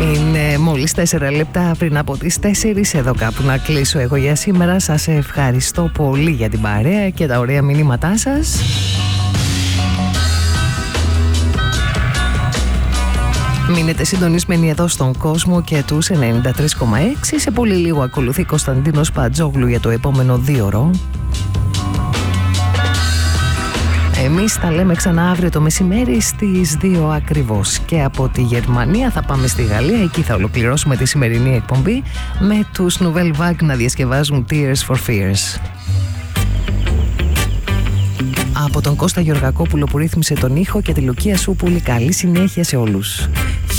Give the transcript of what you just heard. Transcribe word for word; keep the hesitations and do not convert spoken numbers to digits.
Είναι μόλις τέσσερα λεπτά πριν από τις τέσσερις, εδώ κάπου να κλείσω εγώ για σήμερα. Σας ευχαριστώ πολύ για την παρέα και τα ωραία μηνύματά σας. Μείνετε συντονισμένοι εδώ στον κόσμο και τους ενενήντα τρία κόμμα έξι. Σε πολύ λίγο ακολουθεί Κωνσταντίνος Πατζόγλου για το επόμενο δύο ώρο. Εμείς τα λέμε ξανά αύριο το μεσημέρι στις δύο ακριβώς. Και από τη Γερμανία θα πάμε στη Γαλλία. Εκεί θα ολοκληρώσουμε τη σημερινή εκπομπή με τους Nouvelle Vague να διασκευάζουν Tears for Fears. Από τον Κώστα Γεωργακόπουλο που ρύθμισε τον ήχο και τη Λουκία Σούπουλη, καλή συνέχεια σε όλους.